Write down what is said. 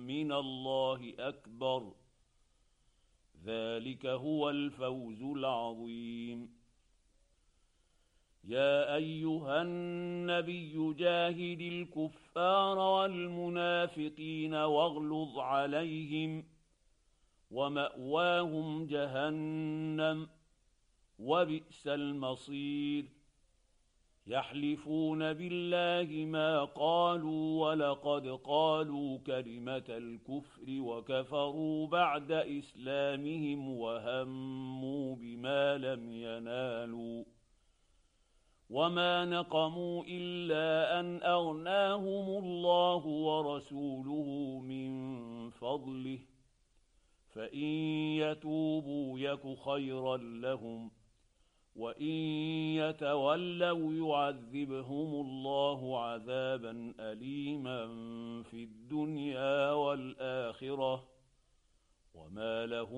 من الله أكبر. ذلك هو الفوز العظيم. يا أيها النبي جاهد الكفار والمنافقين واغلظ عليهم، ومأواهم جهنم، وبئس المصير. يحلفون بالله ما قالوا ولقد قالوا كلمة الكفر وكفروا بعد إسلامهم وهموا بما لم ينالوا، وما نقموا إلا أن أغناهم الله ورسوله من فضله، فإن يتوبوا يك خيرا لهم، وإن يتولوا يعذبهم الله عذابا أليما في الدنيا والآخرة، وما لهم